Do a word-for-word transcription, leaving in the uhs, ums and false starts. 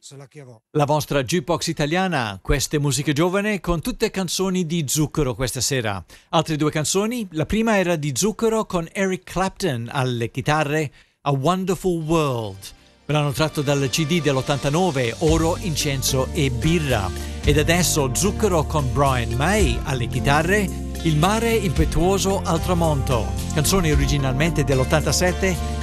La vostra jukebox italiana, queste musiche giovane con tutte canzoni di Zucchero questa sera. Altre due canzoni, la prima era di Zucchero con Eric Clapton alle chitarre, A Wonderful World. Brano tratto dal C D dell'ottantanove, Oro, Incenso e Birra. Ed adesso Zucchero con Brian May alle chitarre, Il mare impetuoso al tramonto. Canzone originalmente dell'ottantasette,